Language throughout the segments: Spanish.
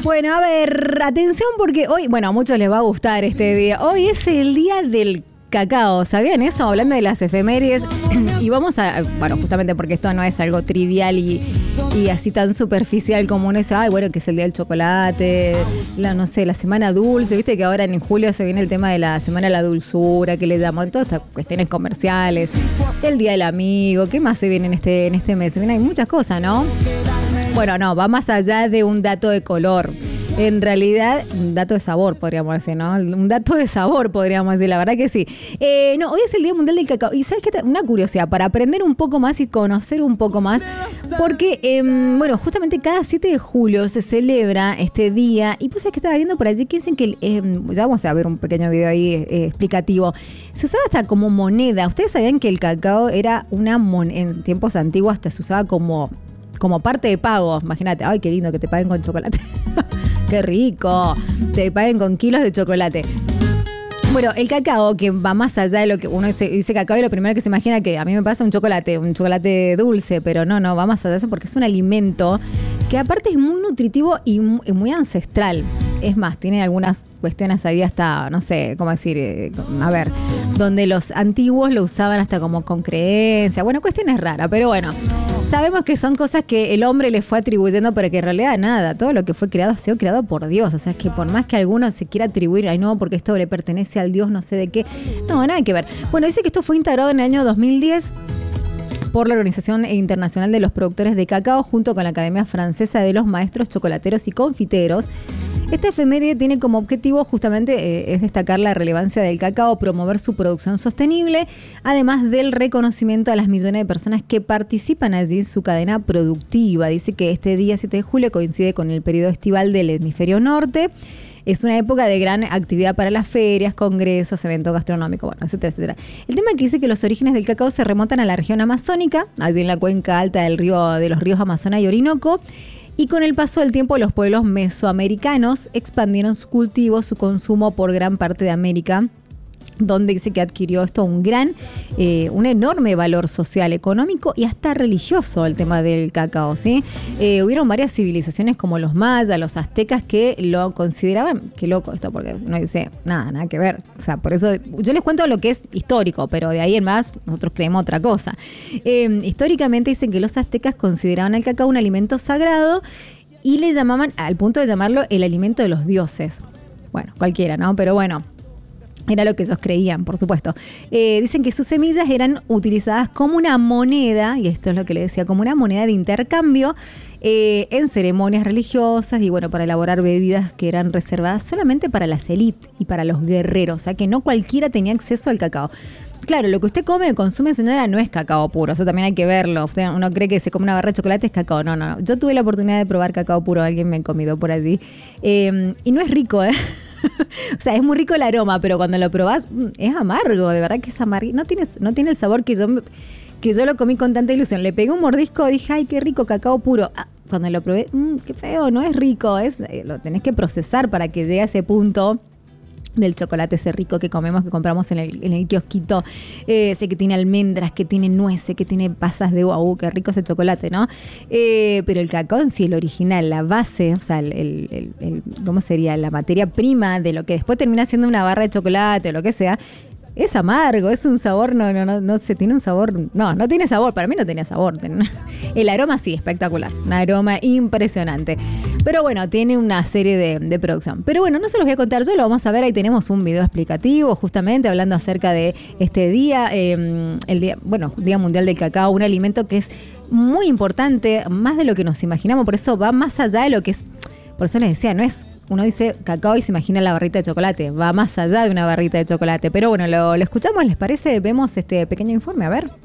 Bueno, a ver, atención porque hoy, bueno, a muchos les va a gustar este día. Hoy es el día del cacao, ¿sabían eso? Hablando de las efemérides. Y vamos a, bueno, justamente porque esto no es algo trivial y así tan superficial como uno dice, ay, bueno, que es el día del chocolate, no sé, la semana dulce, viste que ahora en julio se viene el tema de la semana de la dulzura, que le damos todas estas cuestiones comerciales, el día del amigo, ¿qué más se viene en este mes? Se vienen muchas cosas, ¿no? Bueno, no, va más allá de un dato de color. En realidad, un dato de sabor, podríamos decir, ¿no? Un dato de sabor, podríamos decir, la verdad que sí. No, hoy es el Día Mundial del Cacao. Y ¿sabes qué? Una curiosidad, para aprender un poco más y conocer un poco más, porque, bueno, justamente cada 7 de julio se celebra este día. Y pues es que estaba viendo por allí que dicen que, ya vamos a ver un pequeño video ahí explicativo, se usaba hasta como moneda. ¿Ustedes sabían que el cacao era una moneda, en tiempos antiguos hasta se usaba como parte de pago? Imagínate, ay, qué lindo que te paguen con chocolate. ¡Qué rico! Te paguen con kilos de chocolate. Bueno, el cacao, que va más allá de lo que uno dice cacao, y lo primero que se imagina que a mí me pasa un chocolate dulce, pero no, va más allá de eso porque es un alimento que aparte es muy nutritivo y muy ancestral. Es más, tiene algunas cuestiones ahí hasta, no sé, cómo decir, a ver, donde los antiguos lo usaban hasta como con creencia. Bueno, cuestiones raras, pero bueno. Sabemos que son cosas que el hombre le fue atribuyendo, pero que en realidad nada, todo lo que fue creado ha sido creado por Dios. O sea, es que por más que alguno se quiera atribuir, ay no, porque esto le pertenece al Dios no sé de qué, no, nada que ver. Bueno, dice que esto fue integrado en el año 2010 por la Organización Internacional de los Productores de Cacao junto con la Academia Francesa de los Maestros Chocolateros y Confiteros. Esta efeméride tiene como objetivo justamente es destacar la relevancia del cacao, promover su producción sostenible, además del reconocimiento a las millones de personas que participan allí en su cadena productiva. Dice que este día 7 de julio coincide con el periodo estival del hemisferio norte. Es una época de gran actividad para las ferias, congresos, eventos gastronómicos, bueno, etcétera, etcétera. El tema que dice que los orígenes del cacao se remontan a la región amazónica, allí en la cuenca alta de los ríos Amazonas y Orinoco. Y con el paso del tiempo, los pueblos mesoamericanos expandieron su cultivo, su consumo por gran parte de América, donde dice que adquirió esto un enorme valor social, económico y hasta religioso el tema del cacao, ¿sí? Hubieron varias civilizaciones como los mayas, los aztecas que lo consideraban, qué loco esto, porque no dice nada que ver. O sea, por eso yo les cuento lo que es histórico, pero de ahí en más nosotros creemos otra cosa. Históricamente dicen que los aztecas consideraban el cacao un alimento sagrado y le llamaban, al punto de llamarlo el alimento de los dioses. Bueno, cualquiera, ¿no? Pero bueno. Era lo que ellos creían, por supuesto. Dicen que sus semillas eran utilizadas como una moneda, y esto es lo que le decía, como una moneda de intercambio en ceremonias religiosas y bueno, para elaborar bebidas que eran reservadas solamente para las élites y para los guerreros. O sea que no cualquiera tenía acceso al cacao. Claro, lo que usted come, consume, señora, no es cacao puro. Eso también hay que verlo. Uno cree que se come una barra de chocolate es cacao. No. Yo tuve la oportunidad de probar cacao puro. Alguien me ha comido por allí. Y no es rico, ¿eh? O sea, es muy rico el aroma, pero cuando lo probás es amargo, de verdad que es amargo. No tiene el sabor que yo lo comí con tanta ilusión. Le pegué un mordisco, dije, ay, qué rico cacao puro. Cuando lo probé, qué feo, no es rico. Lo tenés que procesar para que llegue a ese punto del chocolate ese rico que comemos, que compramos en el kiosquito, sé que tiene almendras, que tiene nueces, que tiene pasas de uva, qué rico ese chocolate, ¿no? Pero el cacao en sí, el original, la base, o sea, ¿cómo sería? La materia prima de lo que después termina siendo una barra de chocolate o lo que sea, es amargo, es un sabor, no se tiene un sabor, no tiene sabor, para mí no tenía sabor. El aroma sí, espectacular, un aroma impresionante. Pero bueno, tiene una serie de producción. Pero bueno, no se los voy a contar yo, lo vamos a ver, ahí tenemos un video explicativo, justamente hablando acerca de este día, Día Mundial del Cacao, un alimento que es muy importante, más de lo que nos imaginamos, por eso va más allá de lo que es, por eso les decía, no es. Uno dice cacao y se imagina la barrita de chocolate. Va más allá de una barrita de chocolate. Pero bueno, lo escuchamos, ¿les parece? Vemos este pequeño informe, a ver.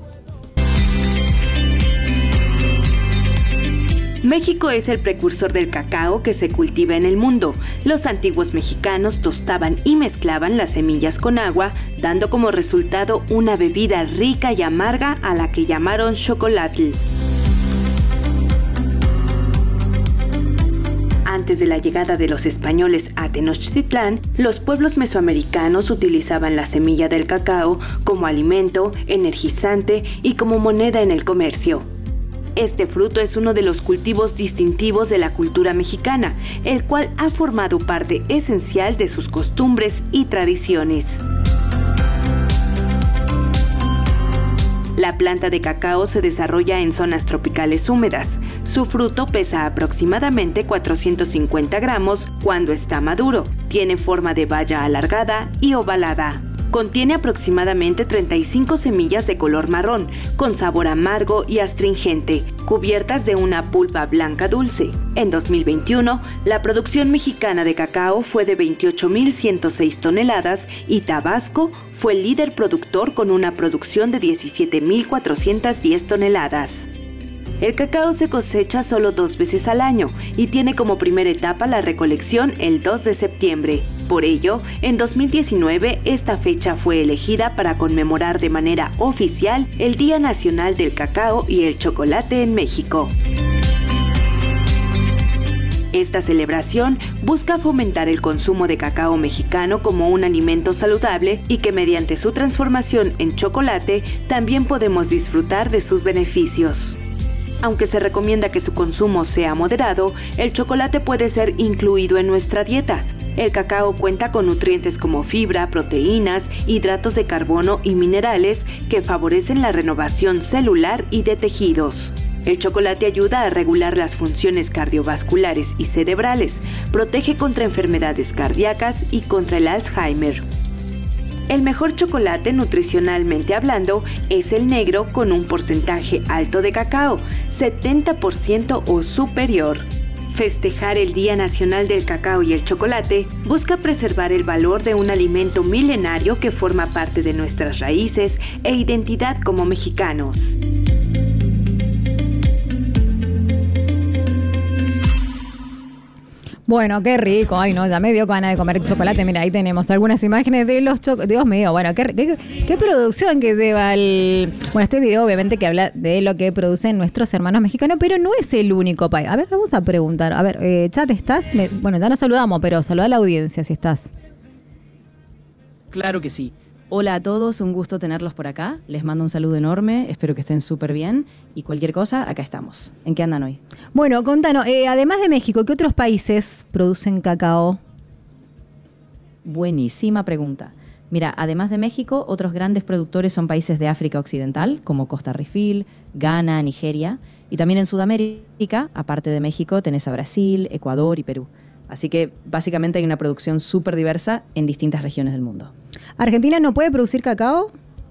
México es el precursor del cacao que se cultiva en el mundo. Los antiguos mexicanos tostaban y mezclaban las semillas con agua, dando como resultado una bebida rica y amarga a la que llamaron chocolatl. Antes de la llegada de los españoles a Tenochtitlán, los pueblos mesoamericanos utilizaban la semilla del cacao como alimento, energizante y como moneda en el comercio. Este fruto es uno de los cultivos distintivos de la cultura mexicana, el cual ha formado parte esencial de sus costumbres y tradiciones. La planta de cacao se desarrolla en zonas tropicales húmedas. Su fruto pesa aproximadamente 450 gramos cuando está maduro. Tiene forma de baya alargada y ovalada. Contiene aproximadamente 35 semillas de color marrón, con sabor amargo y astringente, cubiertas de una pulpa blanca dulce. En 2021, la producción mexicana de cacao fue de 28.106 toneladas y Tabasco fue el líder productor con una producción de 17.410 toneladas. El cacao se cosecha solo 2 veces al año y tiene como primera etapa la recolección el 2 de septiembre. Por ello, en 2019, esta fecha fue elegida para conmemorar de manera oficial el Día Nacional del Cacao y el Chocolate en México. Esta celebración busca fomentar el consumo de cacao mexicano como un alimento saludable y que mediante su transformación en chocolate también podemos disfrutar de sus beneficios. Aunque se recomienda que su consumo sea moderado, el chocolate puede ser incluido en nuestra dieta. El cacao cuenta con nutrientes como fibra, proteínas, hidratos de carbono y minerales que favorecen la renovación celular y de tejidos. El chocolate ayuda a regular las funciones cardiovasculares y cerebrales, protege contra enfermedades cardíacas y contra el Alzheimer. El mejor chocolate nutricionalmente hablando es el negro con un porcentaje alto de cacao, 70% o superior. Festejar el Día Nacional del Cacao y el Chocolate busca preservar el valor de un alimento milenario que forma parte de nuestras raíces e identidad como mexicanos. Bueno, qué rico. Ay, no, ya me dio ganas de comer chocolate. Mira, ahí tenemos algunas imágenes de los chocolates. Dios mío, bueno, qué producción que lleva este video obviamente que habla de lo que producen nuestros hermanos mexicanos, pero no es el único país. A ver, vamos a preguntar. A ver, Chat, ¿estás? Bueno, ya nos saludamos, pero saluda a la audiencia si estás. Claro que sí. Hola a todos, un gusto tenerlos por acá. Les mando un saludo enorme, espero que estén súper bien. Y cualquier cosa, acá estamos. ¿En qué andan hoy? Bueno, contanos, además de México, ¿qué otros países producen cacao? Buenísima pregunta. Mira, además de México, otros grandes productores son países de África Occidental, como Costa Rica, Ghana, Nigeria. Y también en Sudamérica, aparte de México, tenés a Brasil, Ecuador y Perú. Así que básicamente hay una producción súper diversa en distintas regiones del mundo. ¿Argentina no puede producir cacao?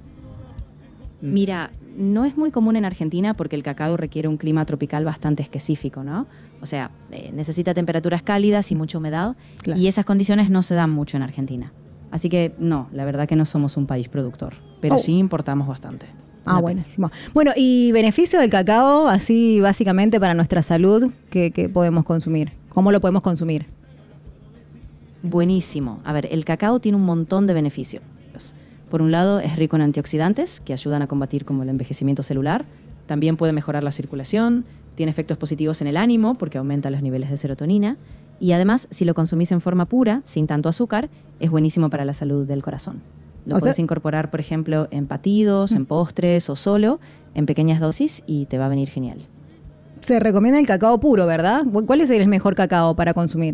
Mira, no es muy común en Argentina porque el cacao requiere un clima tropical bastante específico, ¿no? O sea, necesita temperaturas cálidas y mucha humedad, claro. Y esas condiciones no se dan mucho en Argentina. Así que no, la verdad que no somos un país productor, pero sí importamos bastante. Buenísimo. Bueno, ¿y beneficio del cacao, así básicamente para nuestra salud, que podemos consumir? ¿Cómo lo podemos consumir? Buenísimo. A ver, el cacao tiene un montón de beneficios. Por un lado, es rico en antioxidantes que ayudan a combatir como el envejecimiento celular. También puede mejorar la circulación. Tiene efectos positivos en el ánimo porque aumenta los niveles de serotonina. Y además, si lo consumís en forma pura, sin tanto azúcar, es buenísimo para la salud del corazón. Lo puedes incorporar, por ejemplo, en batidos, en postres o solo, en pequeñas dosis y te va a venir genial. Se recomienda el cacao puro, ¿verdad? ¿Cuál es el mejor cacao para consumir?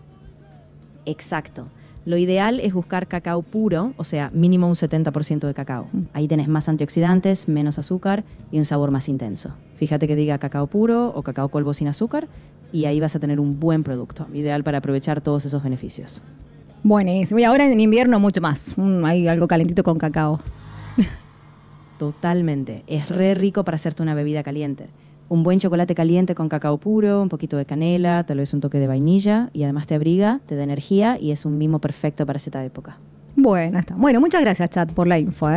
Exacto. Lo ideal es buscar cacao puro, o sea, mínimo un 70% de cacao. Ahí tenés más antioxidantes, menos azúcar y un sabor más intenso. Fíjate que diga cacao puro o cacao polvo sin azúcar y ahí vas a tener un buen producto, ideal para aprovechar todos esos beneficios. Buenísimo. Y ahora en invierno mucho más. Hay algo calentito con cacao. Totalmente. Es re rico para hacerte una bebida caliente. Un buen chocolate caliente con cacao puro, un poquito de canela, tal vez un toque de vainilla y además te abriga, te da energía y es un mimo perfecto para esta época. Bueno, está. Bueno, muchas gracias, Chat, por la info,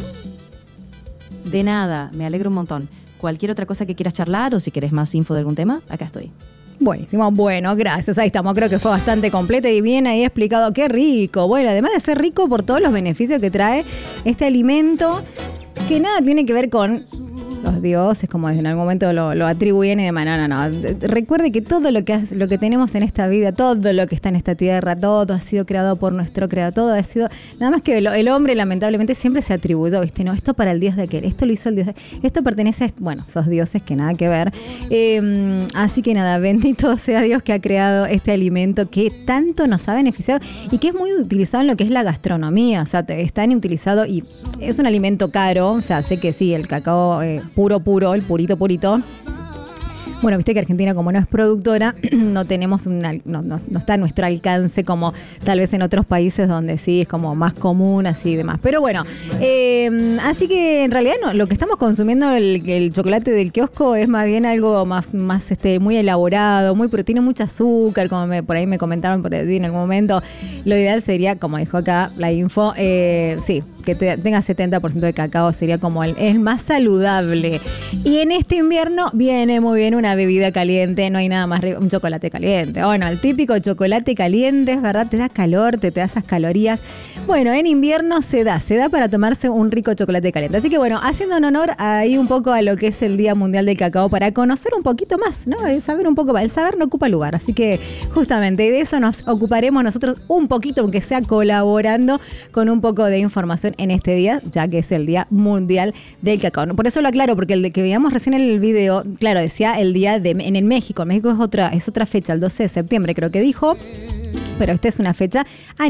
De nada, me alegro un montón. Cualquier otra cosa que quieras charlar o si querés más info de algún tema, acá estoy. Buenísimo, bueno, gracias, ahí estamos, creo que fue bastante completo y bien ahí explicado, qué rico. Bueno, además de ser rico por todos los beneficios que trae este alimento, que nada tiene que ver con los dioses, como en algún momento lo atribuyen y demás. No. Recuerde que todo lo que tenemos en esta vida, todo lo que está en esta tierra, todo ha sido creado por nuestro creador, todo ha sido, nada más que el hombre lamentablemente siempre se atribuyó, ¿viste? No, esto para el dios de aquel, esto lo hizo el dios de, esto pertenece a, bueno, esos dioses que nada que ver. Así que nada, bendito sea Dios que ha creado este alimento que tanto nos ha beneficiado y que es muy utilizado en lo que es la gastronomía, o sea, está utilizado y es un alimento caro, o sea, sé que sí, el cacao puro, el purito. Bueno, viste que Argentina, como no es productora, no tenemos no está a nuestro alcance como tal vez en otros países donde sí es como más común, así y demás. Pero bueno, así que en realidad no, lo que estamos consumiendo el chocolate del kiosco es más bien algo más muy elaborado, pero tiene mucho azúcar, como por ahí me comentaron por allí en algún momento. Lo ideal sería, como dijo acá la info, sí, que tenga 70% de cacao sería como el más saludable. Y en este invierno viene muy bien una bebida caliente, no hay nada más rico, un chocolate caliente. Bueno, el típico chocolate caliente, es verdad, te da calor, te da esas calorías. Bueno, en invierno se da para tomarse un rico chocolate caliente. Así que bueno, haciendo un honor ahí un poco a lo que es el Día Mundial del Cacao para conocer un poquito más, ¿no? Saber un poco más. El saber no ocupa lugar, así que justamente de eso nos ocuparemos nosotros un poquito, aunque sea colaborando con un poco de información en este día, ya que es el Día Mundial del Cacao. Por eso lo aclaro, porque el de que veíamos recién en el video, claro, decía el día en el México. En México es otra fecha, el 12 de septiembre creo que dijo, pero esta es una fecha